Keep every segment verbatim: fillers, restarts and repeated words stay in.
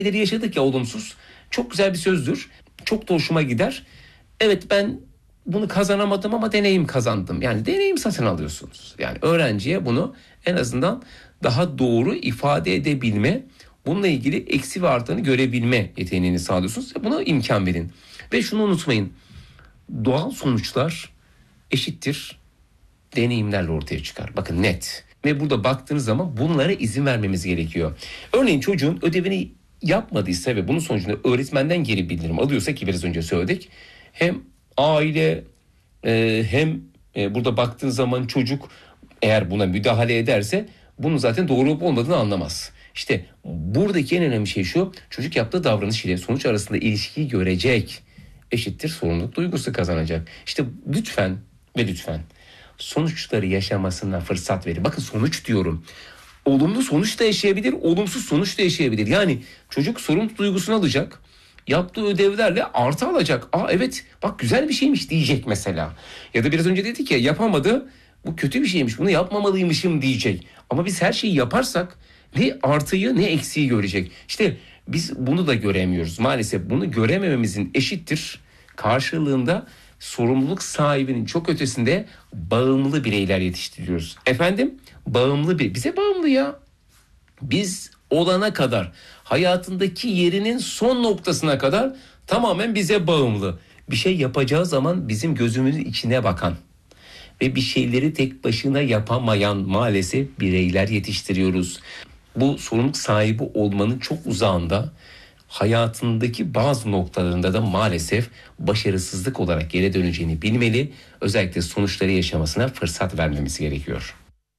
yaşadık ya olumsuz. Çok güzel bir sözdür. Çok da hoşuma gider. Evet, ben bunu kazanamadım ama deneyim kazandım. Yani deneyim satın alıyorsunuz. Yani öğrenciye bunu en azından daha doğru ifade edebilme, bununla ilgili eksi ve artlarını görebilme yeteneğini sağlıyorsunuz. Buna imkan verin. Ve şunu unutmayın. Doğal sonuçlar eşittir deneyimlerle ortaya çıkar. Bakın, net. Ve burada baktığınız zaman bunlara izin vermemiz gerekiyor. Örneğin çocuğun ödevini yapmadıysa ve bunun sonucunda öğretmenden geri bildirim alıyorsa, ki biraz önce söyledik, hem aile e, hem e, burada baktığınız zaman çocuk eğer buna müdahale ederse bunun zaten doğru olup olmadığını anlamaz. İşte buradaki en önemli şey şu: çocuk yaptığı davranış ile sonuç arasında ilişkiyi görecek, eşittir sorumluluk duygusu kazanacak. İşte lütfen ve lütfen sonuçları yaşamasına fırsat verin. Bakın, sonuç diyorum. Olumlu sonuç da yaşayabilir, olumsuz sonuç da yaşayabilir. Yani çocuk sorumluluk duygusunu alacak, yaptığı ödevlerle artı alacak. Aa evet, bak güzel bir şeymiş diyecek mesela. Ya da biraz önce dedik ya, yapamadı, bu kötü bir şeymiş, bunu yapmamalıymışım diyecek. Ama biz her şeyi yaparsak ne artıyı ne eksiği görecek. İşte biz bunu da göremiyoruz. Maalesef bunu göremememizin eşittir karşılığında sorumluluk sahibinin çok ötesinde bağımlı bireyler yetiştiriyoruz. Efendim, bağımlı bir, bize bağımlı ya. Biz olana kadar, hayatındaki yerinin son noktasına kadar tamamen bize bağımlı. Bir şey yapacağı zaman bizim gözümüzün içine bakan ve bir şeyleri tek başına yapamayan maalesef bireyler yetiştiriyoruz. Bu sorumluluk sahibi olmanın çok uzağında, hayatındaki bazı noktalarında da maalesef başarısızlık olarak geri döneceğini bilmeli. Özellikle sonuçları yaşamasına fırsat vermemiz gerekiyor.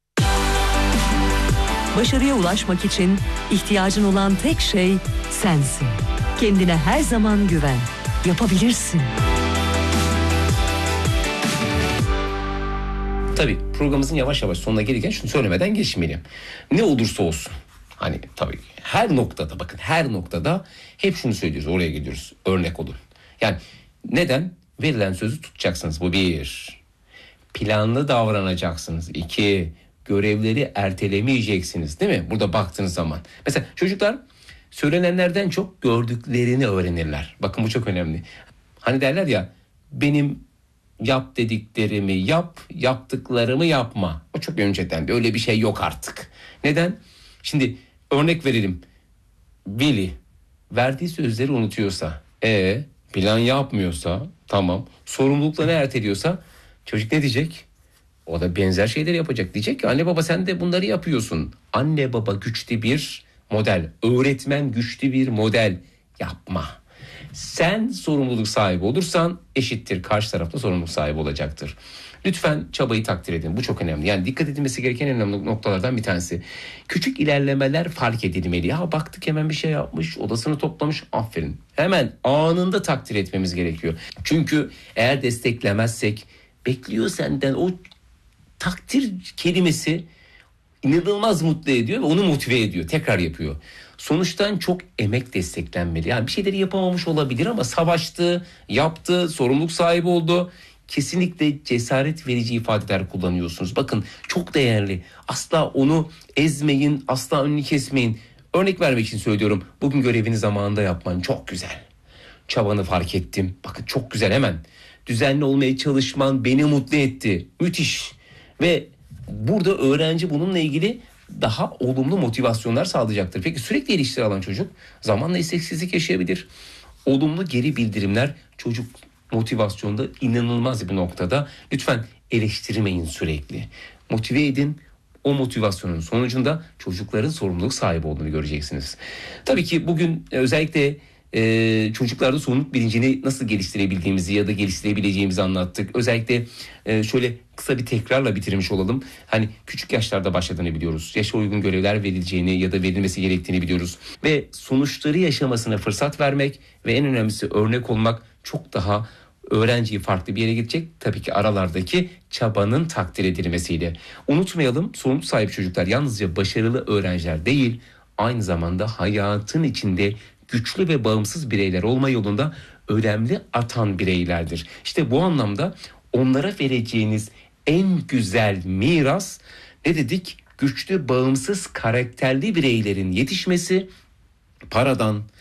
Başarıya ulaşmak için ihtiyacın olan tek şey sensin. Kendine her zaman güven. Yapabilirsin. Tabii programımızın yavaş yavaş sonuna gelirken şunu söylemeden geçmeyelim. Ne olursa olsun, hani tabii her noktada, bakın her noktada hep şunu söylüyoruz, oraya gidiyoruz. Örnek olun. Yani neden? Verilen sözü tutacaksınız. Bu bir. Planlı davranacaksınız. İki. Görevleri ertelemeyeceksiniz, değil mi? Burada baktığınız zaman. Mesela çocuklar söylenenlerden çok gördüklerini öğrenirler. Bakın, bu çok önemli. Hani derler ya, benim yap dediklerimi yap, yaptıklarımı yapma. O çok önceden, öyle bir şey yok artık. Neden? Şimdi örnek verelim. Veli verdiği sözleri unutuyorsa, e plan yapmıyorsa, tamam, sorumluluklarını erteliyorsa çocuk ne diyecek? O da benzer şeyleri yapacak. Diyecek ki, anne baba sen de bunları yapıyorsun. Anne baba güçlü bir model. Öğretmen güçlü bir model. Yapma. Sen sorumluluk sahibi olursan eşittir karşı tarafta sorumluluk sahibi olacaktır. Lütfen çabayı takdir edin. Bu çok önemli. Yani dikkat edilmesi gereken en önemli noktalardan bir tanesi. Küçük ilerlemeler fark edilmeli. Ya baktık hemen bir şey yapmış, odasını toplamış, aferin. Hemen anında takdir etmemiz gerekiyor. Çünkü eğer desteklemezsek, bekliyor senden o takdir kelimesi inanılmaz mutlu ediyor ve onu motive ediyor. Tekrar yapıyor. Sonuçtan çok emek desteklenmeli. Yani bir şeyleri yapamamış olabilir ama savaştı, yaptı, sorumluluk sahibi oldu. Kesinlikle cesaret verici ifadeler kullanıyorsunuz. Bakın, çok değerli. Asla onu ezmeyin, asla önünü kesmeyin. Örnek vermek için söylüyorum. Bugün görevini zamanında yapman çok güzel. Çabanı fark ettim. Bakın, çok güzel, hemen. Düzenli olmaya çalışman beni mutlu etti. Müthiş. Ve burada öğrenci bununla ilgili daha olumlu motivasyonlar sağlayacaktır. Peki sürekli eleştiri alan çocuk zamanla isteksizlik yaşayabilir. Olumlu geri bildirimler çocuk motivasyonda inanılmaz bir noktada. Lütfen eleştirmeyin sürekli. Motive edin. O motivasyonun sonucunda çocukların sorumluluk sahibi olduğunu göreceksiniz. Tabii ki bugün özellikle Ee, çocuklarda sorumluluk bilincini nasıl geliştirebildiğimizi ya da geliştirebileceğimizi anlattık. Özellikle e, şöyle kısa bir tekrarla bitirmiş olalım. Hani küçük yaşlarda başladığını biliyoruz. Yaşa uygun görevler verileceğini ya da verilmesi gerektiğini biliyoruz. Ve sonuçları yaşamasına fırsat vermek ve en önemlisi örnek olmak çok daha öğrenciyi farklı bir yere gidecek. Tabii ki aralardaki çabanın takdir edilmesiyle. Unutmayalım, sorumluluk sahibi çocuklar yalnızca başarılı öğrenciler değil, aynı zamanda hayatın içinde güçlü ve bağımsız bireyler olma yolunda önemli atan bireylerdir. İşte bu anlamda onlara vereceğiniz en güzel miras ne dedik? Güçlü, bağımsız, karakterli bireylerin yetişmesi paradan,